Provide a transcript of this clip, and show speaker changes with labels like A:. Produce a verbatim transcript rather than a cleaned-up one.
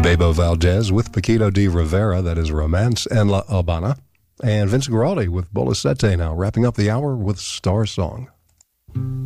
A: Bebo Valdez with Paquito de Rivera, that is Romance en La Habana. And Vince Guaraldi with Bola Sete now, wrapping up the hour with Star Song.